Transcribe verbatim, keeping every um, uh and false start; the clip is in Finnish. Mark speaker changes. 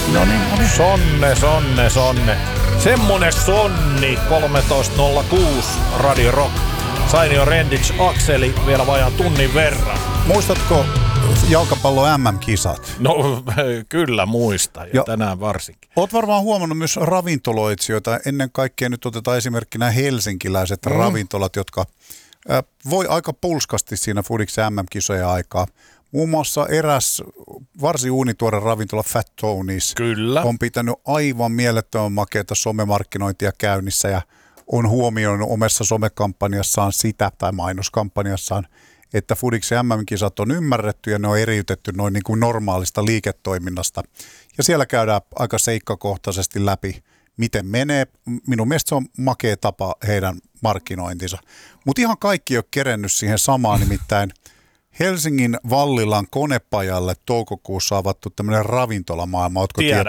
Speaker 1: No niin, no niin. Sonne, sonne, sonne. Semmonen sonni, kolmetoista nolla kuusi Radio Rock. Sainio Rendits Akseli vielä vajaan tunnin verran.
Speaker 2: Muistatko jalkapallo M M-kisat?
Speaker 1: No kyllä muista, ja, ja tänään varsinkin.
Speaker 2: Oot varmaan huomannut myös ravintoloitsijoita. Ennen kaikkea nyt otetaan esimerkkinä helsinkiläiset mm. ravintolat, jotka äh, voi aika pulskasti siinä Foodiksen M M-kisojen aikaa. Muun muassa eräs varsin uunituore ravintola Fat Tony's
Speaker 1: Kyllä.
Speaker 2: on pitänyt aivan mielettömän makeata somemarkkinointia käynnissä ja on huomioinut omassa somekampanjassaan sitä, tai mainoskampanjassaan, että Foodiksen M M-kisat on ymmärretty ja ne on eriytetty noin niin kuin normaalista liiketoiminnasta. Ja siellä käydään aika seikkakohtaisesti läpi, miten menee. Minun mielestä se on makea tapa heidän markkinointinsa. Mutta ihan kaikki ei ole kerennyt siihen samaan, nimittäin Helsingin Vallilan konepajalle toukokuussa avattu tämmöinen ravintolamaailma. Ootko
Speaker 1: Tiedän,